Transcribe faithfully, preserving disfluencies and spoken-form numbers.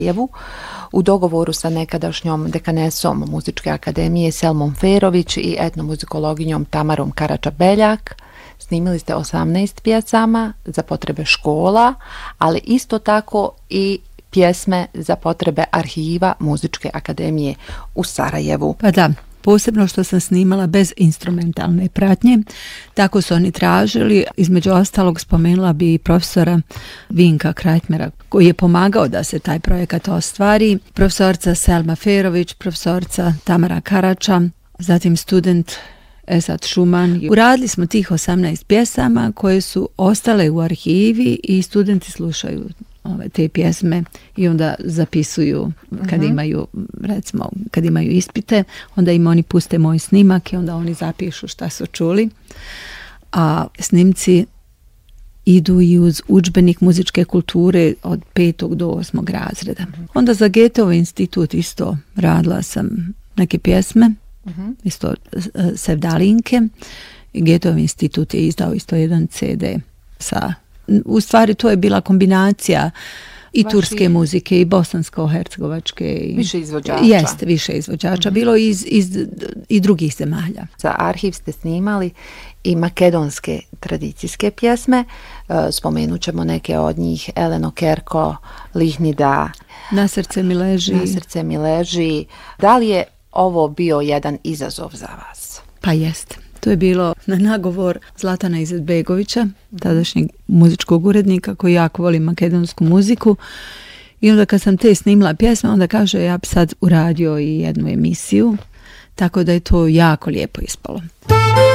Sarajevu u dogovoru sa nekadašnjom dekanesom Muzičke akademije Selmom Ferović i etnomuzikologinjom Tamarom Karača-Beljak. Snimili ste osamnaest pjesama za potrebe škola, ali isto tako i pjesme za potrebe arhiva Muzičke akademije u Sarajevu. Pa da, posebno što sam snimala bez instrumentalne pratnje, tako su oni tražili. Između ostalog spomenula bi profesora Vinka Krajtmera koji je pomagao da se taj projekat ostvari, profesorca Selma Ferović, profesorca Tamara Karača, zatim student Esad Šuman. Uradili smo tih osamnaest pjesama koje su ostale u arhivi i studenti slušaju ove te pjesme i onda zapisuju kad uh-huh. imaju, recimo, kad imaju ispite, onda im oni puste moj snimak i onda oni zapišu šta su čuli. A snimci idu i uz udžbenik muzičke kulture od petog do osmog razreda. Uh-huh. Onda za Goetheov institut isto radila sam neke pjesme, uh-huh. isto sevdalinke. Goetheov institut je izdao isto jedan ce de sa, u stvari to je bila kombinacija i Vaši... turske muzike i bosansko-hercegovačke. I... Više izvođača. Jeste, više izvođača. Mm-hmm. Bilo iz, iz i drugih zemalja. Za arhiv ste snimali i makedonske tradicijske pjesme. Spomenut ćemo neke od njih. Eleno Kerko, Lihnida. Na srce mi leži. Na srce mi leži. Da li je ovo bio jedan izazov za vas? Pa jeste. To je bilo na nagovor Zlatana Izetbegovića, tadašnjeg muzičkog urednika koji jako voli makedonsku muziku. I onda kad sam te snimila pjesme, onda kaže ja bi sad uradio i jednu emisiju, tako da je to jako lijepo ispalo.